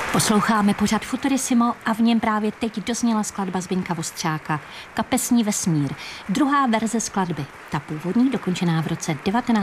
Posloucháme pořad Futurissimo a v něm právě teď dozněla skladba Zbyňka Vostřáka Kapesní vesmír, druhá verze skladby, ta původní dokončená v roce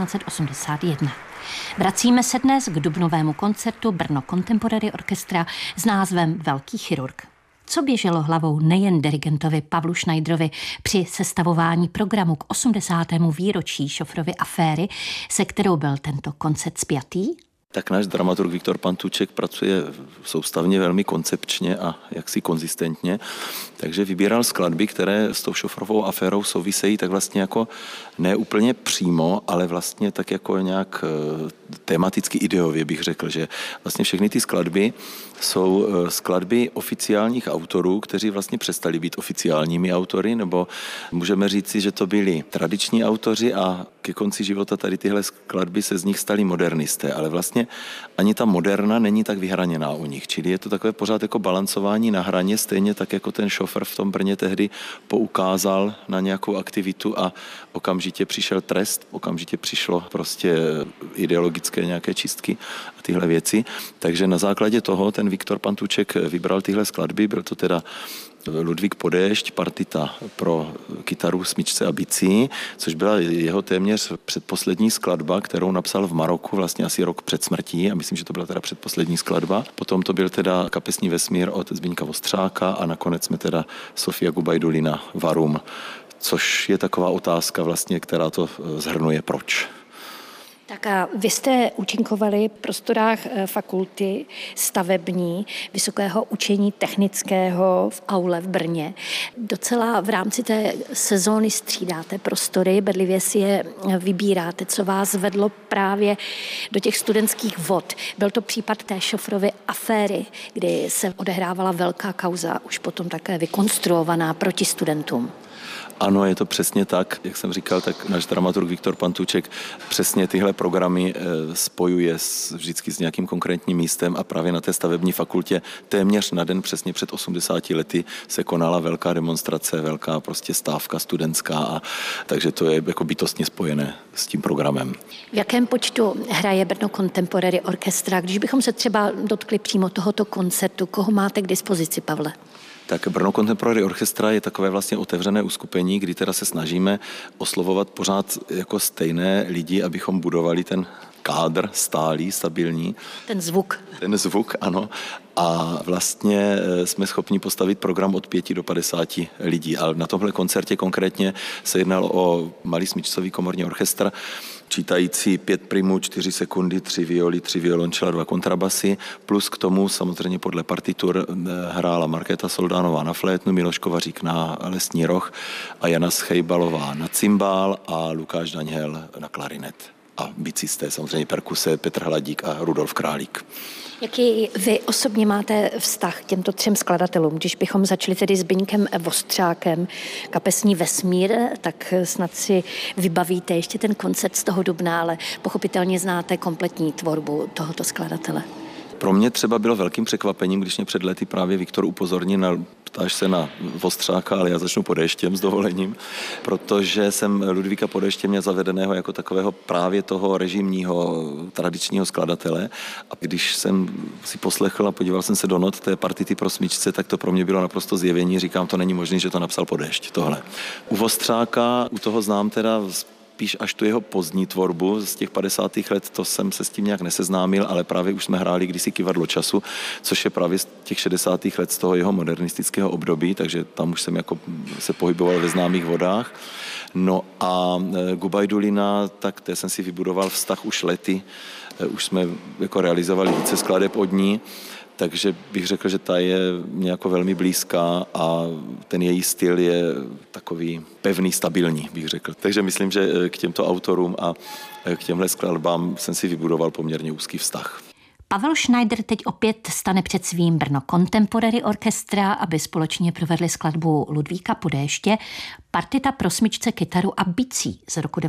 1981. Vracíme se dnes k dubnovému koncertu Brno Contemporary Orchestra s názvem Velký chirurg. Co běželo hlavou nejen dirigentovi Pavlu Schneiderovi při sestavování programu k 80. výročí Šofrovy aféry, se kterou byl tento koncert spjatý? Tak náš dramaturg Viktor Pantůček pracuje soustavně velmi koncepčně a jaksi konzistentně, takže vybíral skladby, které s tou Šofrovou aférou souvisejí tak vlastně jako ne úplně přímo, ale vlastně tak jako nějak tematicky ideově bych řekl, že vlastně všechny ty skladby jsou skladby oficiálních autorů, kteří vlastně přestali být oficiálními autory, nebo můžeme říci, že to byli tradiční autoři a ke konci života tady tyhle skladby se z nich stali modernisté, ale vlastně ani ta moderna není tak vyhraněná u nich, čili je to takové pořád jako balancování na hraně, stejně tak jako ten Šofr v tom Brně tehdy poukázal na nějakou aktivitu a okamžitě přišel trest, okamžitě přišlo prostě ideologické nějaké čistky a tyhle věci, takže na základě toho ten Viktor Pantůček vybral tyhle skladby, byl to teda Ludvík Podéšť, partita pro kytaru, smyčce a bicí, což byla jeho téměř předposlední skladba, kterou napsal v Maroku, vlastně asi rok před smrtí a myslím, že to byla teda předposlední skladba. Potom to byl teda Kapesní vesmír od Zbyňka Vostřáka a nakonec jsme teda Sofia Gubajdulina Varum, což je taková otázka vlastně, která to shrnuje proč. Tak a vy jste účinkovali v prostorách fakulty stavební Vysokého učení technického v aule v Brně. Docela v rámci té sezóny střídáte prostory, bedlivě si je vybíráte, co vás vedlo právě do těch studentských vod. Byl to případ té Šofrovy aféry, kdy se odehrávala velká kauza, už potom také vykonstruovaná proti studentům. Ano, je to přesně tak, jak jsem říkal, tak náš dramaturg Viktor Pantůček přesně tyhle programy spojuje vždycky s nějakým konkrétním místem a právě na té stavební fakultě téměř na den přesně před 80 lety se konala velká demonstrace, velká prostě stávka studentská a takže to je jako bytostně spojené s tím programem. V jakém počtu hraje Brno Contemporary Orchestra? Když bychom se třeba dotkli přímo tohoto koncertu, koho máte k dispozici, Pavle? Tak Brno Contemporary Orchestra je takové vlastně otevřené uskupení, kdy teda se snažíme oslovovat pořád jako stejné lidi, abychom budovali ten kádr stálý, stabilní. Ten zvuk, ano. A vlastně jsme schopni postavit program od 5 do 50 lidí. Ale na tomhle koncertě konkrétně se jednalo o malý smyčcový komorní orchestr, čítající 5 primů, 4 sekundy, 3 violy, 3 violončela, 2 kontrabasy, plus k tomu samozřejmě podle partitur hrála Markéta Soldánová na flétnu, Miloš Kovařík na lesní roh a Jana Schejbalová na cymbál a Lukáš Daňhel na klarinet. A bicisté, samozřejmě perkuse, Petr Hladík a Rudolf Králík. Jaký vy osobně máte vztah k těmto 3 skladatelům? Když bychom začali tedy s Zbyňkem Vostřákem, Kapesní vesmír, tak snad si vybavíte ještě ten koncert z toho dubna, ale pochopitelně znáte kompletní tvorbu tohoto skladatele. Pro mě třeba bylo velkým překvapením, když mě před lety právě Viktor upozornil, ptáš se na Vostřáka, ale já začnu Podéštěm s dovolením, protože jsem Ludvíka Podéště měl zavedeného jako takového právě toho režimního tradičního skladatele a když jsem si poslechl a podíval jsem se do not té partity pro smyčce, tak to pro mě bylo naprosto zjevení, říkám, to není možné, že to napsal Podéšť, tohle. U Vostřáka, u toho znám teda spíš až tu jeho pozdní tvorbu z těch 50. let, to jsem se s tím nějak neseznámil, ale právě už jsme hráli kdysi Kyvadlo času, což je právě z těch 60. let z toho jeho modernistického období, takže tam už jsem jako se pohyboval ve známých vodách. No a Gubajdulina, tak té jsem si vybudoval vztah už lety, už jsme jako realizovali více skladeb od ní, takže bych řekl, že ta je mě jako velmi blízká a ten její styl je takový pevný, stabilní, bych řekl. Takže myslím, že k těmto autorům a k těmhle skladbám jsem si vybudoval poměrně úzký vztah. Pavel Schneider teď opět stane před svým Brno Contemporary Orchestra, aby společně provedli skladbu Ludvíka Podéště, partita pro smyčce, kytaru a bicí z roku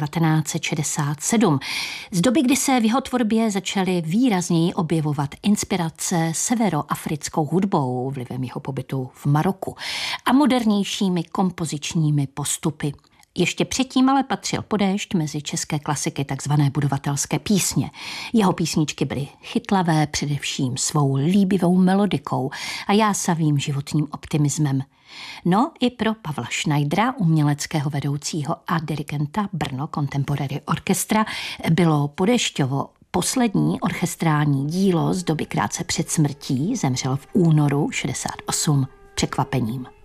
1967. Z doby, kdy se v jeho tvorbě začaly výrazněji objevovat inspirace severoafrickou hudbou, vlivem jeho pobytu v Maroku a modernějšími kompozičními postupy. Ještě předtím ale patřil Podéšť mezi české klasiky takzvané budovatelské písně. Jeho písničky byly chytlavé především svou líbivou melodikou a jásavým životním optimismem. No i pro Pavla Schneidera, uměleckého vedoucího a dirigenta Brno Contemporary Orchestra, bylo Podešťovo poslední orchestrální dílo z doby krátce před smrtí, zemřel v únoru 68, překvapením.